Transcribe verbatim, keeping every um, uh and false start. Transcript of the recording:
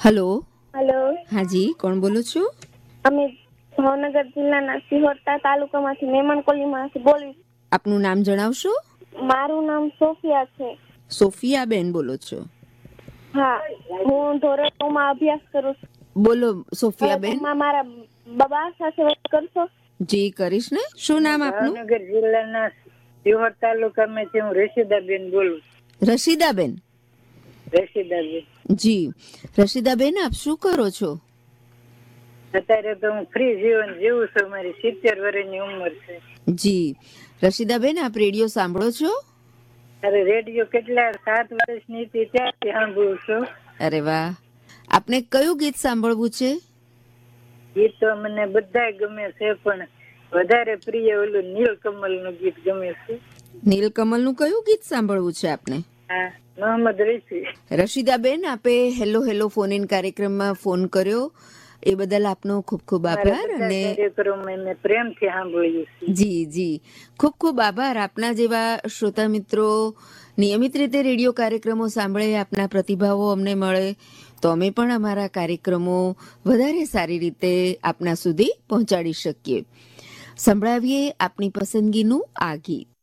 Hello. Hello. હાજી, કોણ બોલો છો? અમે ભાવનગર જિલ્લાના સિહોરતા તાલુકામાંથી મેમન કોલીમાંથી બોલી. આપનું નામ જણાવશો? મારું નામ સોફિયા છે. સોફિયા બેન બોલો છો? હા, હું ધોરણ નવ માં અભ્યાસ કરું છું. બોલો સોફિયા બેન. તમે મારા બાબા સાથે વાત કરશો? જી કરીશ ને. શું નામ આપનું? ભાવનગર જિલ્લાના સિહોર તાલુકામાંથી હું રશીદાબેન બોલું. રશીદાબેન. રશીદાબેન. જી રશીદાબેન, આપ શું કરો છો? અત્યારે તો હું ફ્રી જીવન જીવું છું. મારી સિત્તેર વર્ષની ઉંમર છે. જી રશીદાબેન, આપ રેડિયો સાંભળો છો? અરે રેડિયો કેટલા સાત વર્ષની હતી ત્યારથી સાંભળું છું. અરે વાહ. આપને કયું ગીત સાંભળવું છે? ગીત તો મને બધા ગમે છે, પણ વધારે પ્રિય ઓલું નીલકમલ નું ગીત ગમે છે. નીલકમલનું કયું ગીત સાંભળવું છે આપને? હા, મોહમ્મદ રફી. રશીદાબેન, આપે હેલો હેલો ફોન ઇન કાર્યક્રમમાં ફોન કર્યો એ બદલ આપનો ખૂબ ખૂબ આભાર. અને કાર્યક્રમ મેં પ્રેમથી સાંભળ્યું છે. જી જી ખૂબ ખૂબ આભાર. આપના જેવા શ્રોતા મિત્રો નિયમિત રીતે રેડિયો કાર્યક્રમો સાંભળે, આપના પ્રતિભાવો અમને મળે તો અમે પણ અમારા કાર્યક્રમો વધારે સારી રીતે આપના સુધી પહોંચાડી શકીએ. સંભળાવીએ આપની પસંદગીનું આ ગીત.